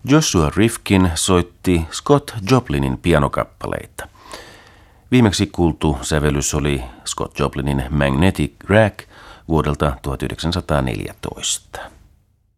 Joshua Rifkin soitti Scott Joplinin pianokappaleita. Viimeksi kuultu sävellys oli Scott Joplinin Magnetic Rack vuodelta 1914.